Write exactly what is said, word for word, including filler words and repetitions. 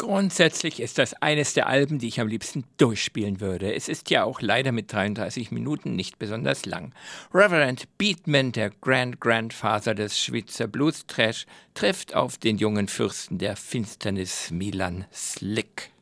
Grundsätzlich ist das eines der Alben, die ich am liebsten durchspielen würde. Es ist ja auch leider mit dreiunddreißig Minuten nicht besonders lang. Reverend Beatman, der Grand Grandfather des Schweizer Blues Trash, trifft auf den jungen Fürsten der Finsternis Milan Slick.